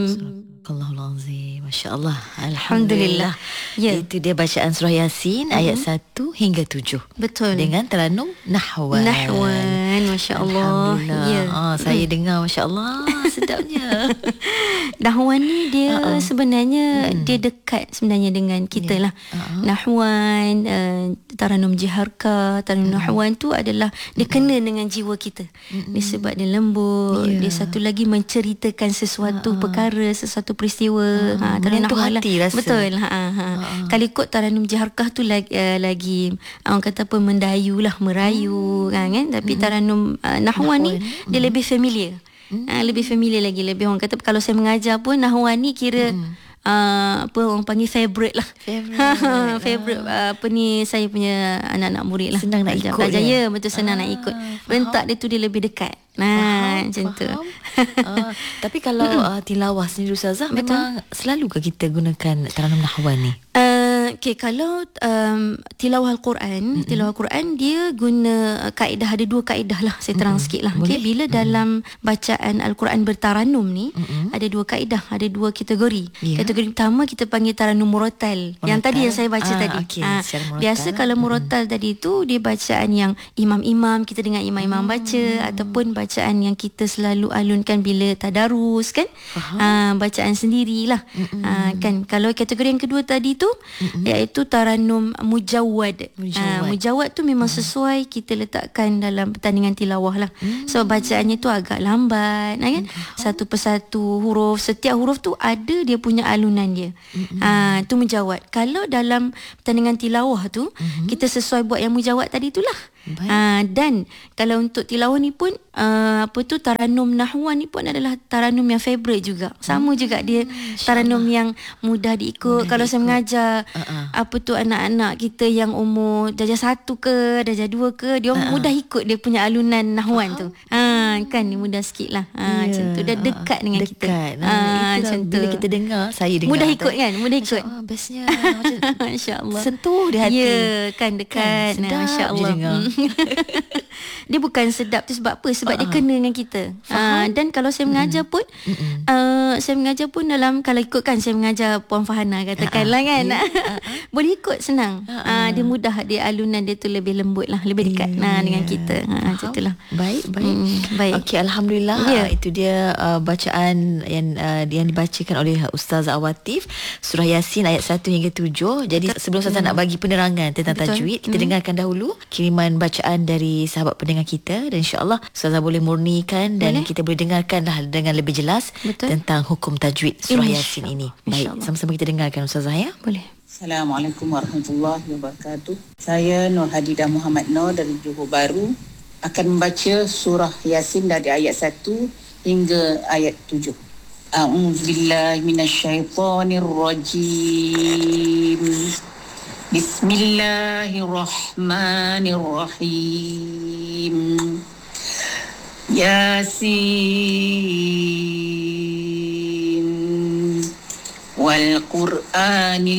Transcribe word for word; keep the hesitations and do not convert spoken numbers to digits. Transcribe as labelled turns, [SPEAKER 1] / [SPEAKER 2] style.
[SPEAKER 1] Sadaqallahul Azim. Masya Allah.
[SPEAKER 2] Alhamdulillah.
[SPEAKER 1] Ya. Itu dia bacaan surah Yasin uh-huh. ayat satu hingga tujuh.
[SPEAKER 2] Betul.
[SPEAKER 1] Dengan teranum nahwan.
[SPEAKER 2] Nahwan. Masya Allah.
[SPEAKER 1] Alhamdulillah.
[SPEAKER 2] Ya.
[SPEAKER 1] Ah, saya hmm. dengar Masya Allah. Sedapnya.
[SPEAKER 2] Nahwan ni dia uh-uh. sebenarnya hmm. dia dekat sebenarnya dengan kita yeah. lah. Uh-huh. Nahwan, uh, taranum jiharka, taranum uh-huh. nahwan tu adalah dia uh-huh. kena dengan jiwa kita. Uh-huh. Dia sebab dia lembut. Yeah. Dia satu lagi menceritakan sesuatu uh-huh. perkara, sesuatu peristiwa. Uh-huh. Ha, taranum nahwan lah. Rasa. Betul. Ha, ha. Uh-huh. Kalau ikut taranum jiharkah tu lagi, uh, lagi orang kata apa, mendayu lah, merayu. Uh-huh. kan? Tapi uh-huh. taranum uh, nahwan, nahwan ni uh-huh. dia lebih familiar. Hmm. Ha, lebih familiar lagi. Lebih orang kata kalau saya mengajar pun nahwan ni kira hmm. uh, apa orang panggil favourite lah. Favourite. Favourite uh, apa ni saya punya anak-anak murid lah.
[SPEAKER 1] Senang nak ikut.
[SPEAKER 2] Belajar ya, betul senang ah, nak ikut. Rentak dia tu dia lebih dekat. Nah, macam tu.
[SPEAKER 1] uh, tapi kalau uh, tilawah sendiri Ustazah, memang selalu ke kita gunakan taranum nahwan ni?
[SPEAKER 2] Uh, okay, kalau um, tilawah Al-Quran, mm-hmm. tilawah Al-Quran dia guna kaedah, ada dua kaedah lah, saya terang mm-hmm. sikit lah. Okay, bila mm-hmm. dalam bacaan Al-Quran bertaranum ni, mm-hmm. ada dua kaedah, ada dua kategori. Yeah. Kategori pertama kita panggil taranum murattal. Yang tadi yang saya baca ah, tadi. Okay. Ah, biasa kalau murattal mm-hmm. tadi tu dia bacaan yang imam-imam, kita dengar imam-imam mm-hmm. baca, ataupun bacaan yang kita selalu alunkan bila tadarus kan. Ah, bacaan sendirilah. Mm-hmm. Ah, kan. Kalau kategori yang kedua tadi tu mm-hmm. iaitu taranum mujawwad. Mujawwad, ha, mujawwad tu memang mm. sesuai kita letakkan dalam pertandingan tilawah lah. Mm. Sebab so, bacaannya tu agak lambat kan? Mm. Satu persatu huruf, setiap huruf tu ada dia punya alunan dia. Mm-hmm. Ha, tu mujawwad. Kalau dalam pertandingan tilawah tu mm-hmm. kita sesuai buat yang mujawwad tadi itulah. Ha, dan kalau untuk tilawah ni pun uh, apa tu taranum nahwan ni pun adalah taranum yang favorite juga. Sama hmm. juga dia taranum yang mudah diikut. Mudah kalau diikut. Saya mengajar uh-uh. apa tu anak-anak kita yang umur darjah satu ke darjah dua ke, dia uh-uh. mudah ikut dia punya alunan nahwan uh-huh. tu. Ha, kan ni mudah sikit lah. Ha, yeah. Macam tu dah dekat uh-huh. dengan dekat. kita. Ha, macam tu. Bila kita dengar, saya dengar. Mudah ikut kan? Mudah ikut. Masya-Allah, bestnya. Masya-Allah. Sentuh di hati. Ya, kan dekat. Kan, nah, Masya-Allah. Dia bukan sedap tu sebab apa? Sebab uh-huh. dia kena dengan kita. Uh, dan kalau saya mengajar pun uh, saya mengajar pun dalam, kalau ikutkan saya mengajar Puan Fahana katakanlah uh-huh. kan. Yeah. Uh-huh. Boleh ikut senang. Uh-huh. Uh, dia mudah, dia alunan dia tu lebih lembut lah, lebih dekat yeah. nah, dengan kita. Ha, uh-huh. macam itulah. Baik, baik. Mm, baik. Okey, alhamdulillah. Yeah. Uh, itu dia uh, bacaan yang uh, yang dibacakan oleh Ustazah Awatif, surah Yasin ayat satu hingga tujuh. Jadi sebelum Ustazah mm. nak bagi penerangan tentang Betul. tajwid, kita mm. dengarkan dahulu kiriman bacaan dari sahabat pendengar kita, dan insya-Allah Ustazah boleh murnikan dan boleh? kita boleh dengarkanlah dengan lebih jelas Betul? tentang hukum tajwid surah Yasin ini. Baik, sama-sama kita dengarkan Ustazah ya. Boleh.
[SPEAKER 3] Assalamualaikum warahmatullahi wabarakatuh. Saya Nur Hadidah Muhammad Nur dari Johor Bahru akan membaca surah Yasin dari ayat satu hingga ayat tujuh. A'udzubillahi minasyaitonirrajim. Bismillahirrahmanirrahim. Yasin wal Qur'anil